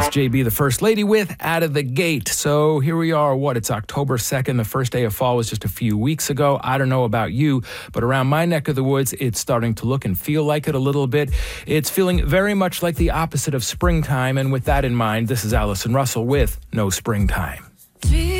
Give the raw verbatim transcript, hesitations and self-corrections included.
It's J B, the First Lady, with Out of the Gate. So here we are. What? It's October second. The first day of fall was just a few weeks ago. I don't know about you, but around my neck of the woods, it's starting to look and feel like it a little bit. It's feeling very much like the opposite of springtime. And with that in mind, this is Allison Russell with No Springtime.